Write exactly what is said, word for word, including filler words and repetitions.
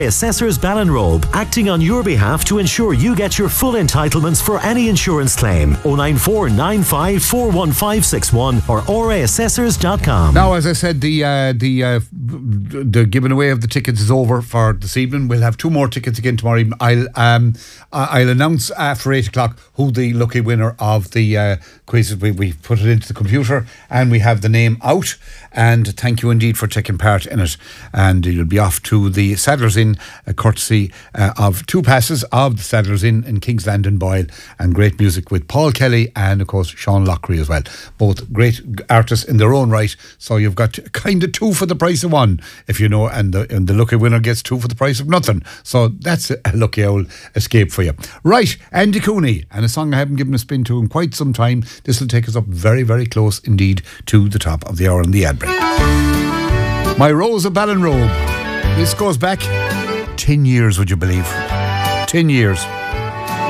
Assessors Ballinrobe, acting on your behalf to ensure you get your full entitlements for any insurance claim. oh nine four nine five four one five six one or ora assessors dot com. Now, as I said, the uh, the uh, the giving away of the tickets is over for this evening. We'll have two more tickets again tomorrow evening. I'll um I'll announce after eight o'clock who the lucky winner of the uh, quiz is. We we put it into the computer and we have the name out. And thank you indeed for taking part in it. And you'll be off to the Sadler's Inn, uh, courtesy uh, of two passes of the Sadler's Inn in Kingsland and Boyle, and great music with Paul Kelly and of course Sean Lockery as well. Both great artists in their own right. So you've got kind of two for the price of one, if you know, and the, and the lucky winner gets two for the price of nothing. So that's a lucky old escape for you. Right, Andy Cooney, and a song I haven't given a spin to in quite some time. This will take us up very, very close indeed to the top of the hour in the ad break. My Rose of Ballinrobe. This goes back ten years, would you believe? ten years.